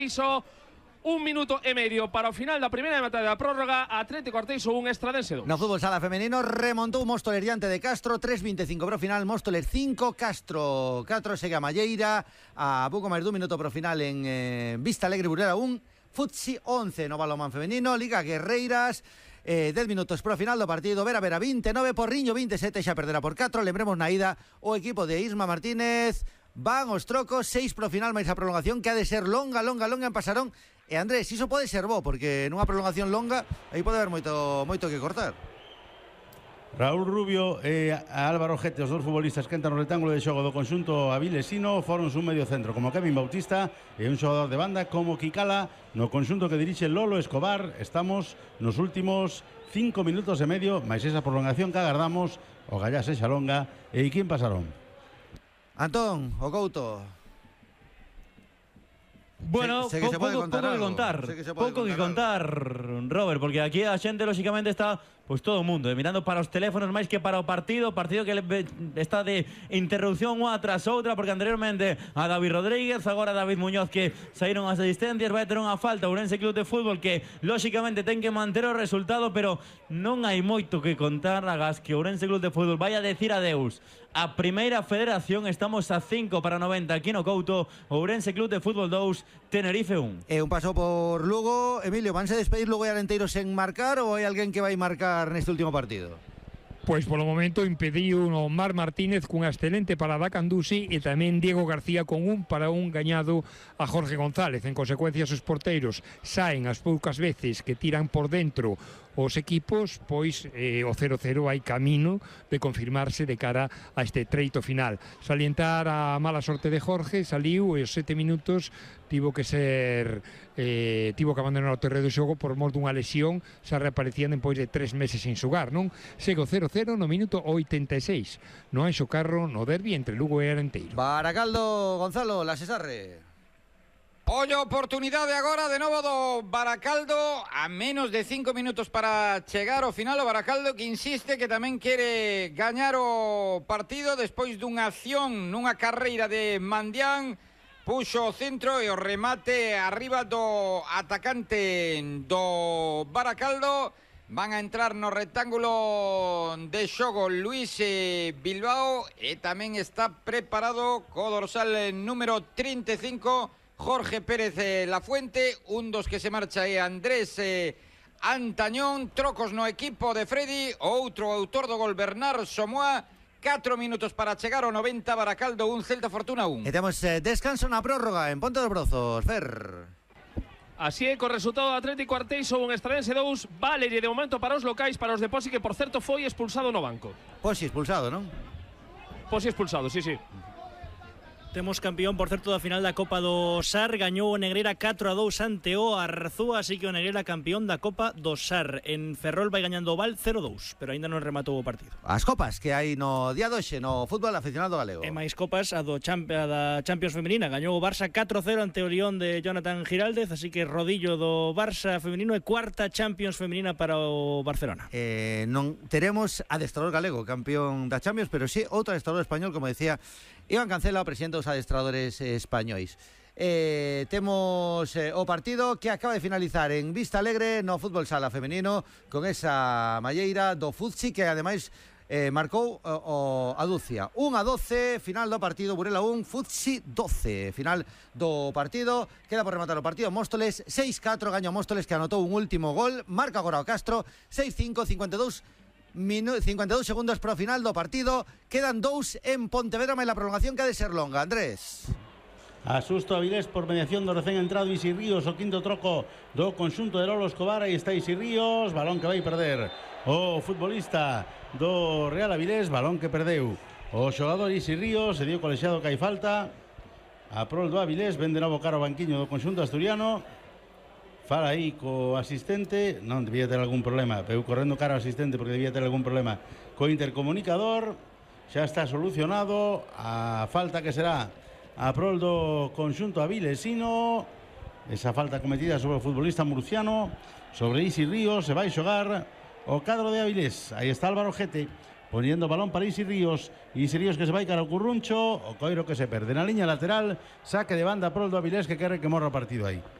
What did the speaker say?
Iso, 1 minuto e medio para o final da primeira metade da prórroga. Atlético Arteixo 1, Estradense 2. No fútbol sala femenino remontou Móstoles diante de Castro, 3:25 pro final, Móstoles 5, Castro 4, segue a Malleira a pouco máis dun minuto pro final en Vista Alegre Burela 1, Futsi 11 no balonmán femenino, Liga Guerreiras 10 minutos pro final do partido, Vera 29, Porriño 27, xa perderá por 4, lembremos na ida o equipo de Isma Martínez. Van os trocos, 6 pro final máis a prolongación, que ha de ser longa en Pasarón. E Andrés, iso pode ser bo, porque nunha prolongación longa aí pode haber moito que cortar. Raúl Rubio e Álvaro Gete, os dous futbolistas que entran no rectángulo de xogo do conxunto avilesino, foron un medio centro como Kevin Bautista e un xogador de banda como Kikala no conxunto que dirixe Lolo Escobar. Estamos nos últimos 5 minutos e medio, máis esa prolongación que agardamos, o gallá sexa longa. E quen Pasarón? Antón, o Couto. Bueno, pouco que contar, Robert, porque aquí a xente lógicamente está pois todo o mundo mirando para os teléfonos máis que para o partido que está de interrupción unha tras outra, porque anteriormente a David Rodríguez, agora a David Muñoz, que saíron as asistencias, vai ter unha falta Ourense Club de Fútbol que lógicamente ten que manter o resultado, pero non hai moito que contar. Agás que Ourense Club de Fútbol vai a decir adeus a Primeira Federación. Estamos a 5 para 90 aquí no Couto. Ourense Club de Fútbol 2, Tenerife 1. Un paso por Lugo. Emilio, vanse despedir Lugo e Arenteiro sen marcar, ou hai alguén que vai marcar neste último partido? Pois polo momento impediu o Mar Martínez cunha excelente parada Candusi, e tamén Diego García con 1 para 1 gañado a Jorge González. En consecuencia, os porteiros saen as poucas veces que tiran por dentro os equipos, pois o 0-0 hai camino de confirmarse de cara a este treito final. Salientar a mala sorte de Jorge, saliu e os 7 minutos tivo que abandonar o terreo de xogo por mor dunha lesión, xa reaparecían depois de 3 meses sin xogar, non? Segue o 0-0 no minuto 86 no Anxo Carro, no derbi entre Lugo e Arenteiro. Baracaldo, Gonzalo, la Cesarre. Olla oportunidade agora de novo do Baracaldo, a menos de 5 minutos para chegar ao final. O Baracaldo que insiste que tamén quere gañar o partido despois dunha acción nunha carreira de Mandián. Puxo o centro e o remate arriba do atacante do Baracaldo. Van a entrar no rectángulo de xogo Luis Bilbao, e tamén está preparado co dorsal número 35 Jorge Pérez Lafuente. Un dos que se marcha é Andrés Antañón. Trocos no equipo de Freddy. Outro autor do gol, Bernard Somoa. 4 minutos para chegar ao 90. Baracaldo 1, Celta Fortuna 1. E temos descanso na prórroga en Ponte dos Brozos, Fer. Así é, co resultado Atlético Arteixo 1, Estradense 2. Valerie de momento para os locais, para os de Posi, que por certo foi expulsado no banco. Posi expulsado, non? Posi expulsado, sí. Temos campeón, por certo, da final da Copa do SAR. Gañou o Negreira 4-2 ante o Arzúa, así que o Negreira campeón da Copa do SAR. En Ferrol vai gañando o Val 0-2, pero aínda non rematou o partido. As copas que hai no día doxe no fútbol aficionado galego. E máis copas, a da Champions femenina. Gañou o Barça 4-0 ante o Lyon de Jonathan Giraldez, así que rodillo do Barça femenino e cuarta Champions femenina para o Barcelona. Non teremos adestrador galego campeón da Champions, pero sí outro adestrador español, como decía Iván Cancela, o presidente dos adestradores españois. Temos o partido que acaba de finalizar en Vista Alegre no fútbol sala femenino, con esa malleira do Futsi que ademais marcou a Dúcia. 1-12, final do partido, Burela 1, Futsi 12. Final do partido, queda por rematar o partido Móstoles 6-4, gaña Móstoles, que anotou un último gol, marca agora o Castro 6-5, 52 segundos pro final do partido. Quedan 2 en Pontevedra, máis la prolongación que ha de ser longa. Andrés. Asusto Avilés por mediación do recén entrado Isi Ríos, o quinto troco do conxunto de Lolo Escobar. Aí está Isi Ríos, balón que vai perder o futbolista do Real Avilés, balón que perdeu o xogador Isi Ríos. Se dio colexiado que hai falta a prol do Avilés. Ven de novo cara o banquiño do conxunto asturiano. Fala aí co asistente, non debía ter algún problema, eu correndo cara ao asistente porque debía ter algún problema co intercomunicador. Xa está solucionado a falta que será a prol do conxunto avilesino. Esa falta cometida sobre o futbolista murciano, sobre Isi Ríos. Se vai xogar o cadro de Avilés. Aí está Álvaro Gete poniendo balón para Isi Ríos que se vai cara ao Curruncho, o Coiro que se perde na liña lateral, saque de banda pro do Avilés que quere que morra o partido aí.